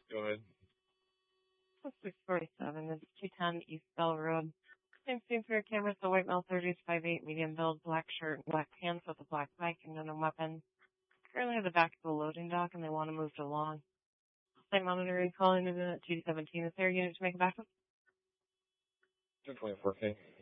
Go ahead. 647, it's 210 East Bell Road. Same thing for your cameras, the white male 30s, 5'8", medium build, black shirt, black pants with a black bike and no weapon. Currently at the back of the loading dock and they want to move it along. Site monitor calling in at 217. Is there a unit to make a backup? 224K.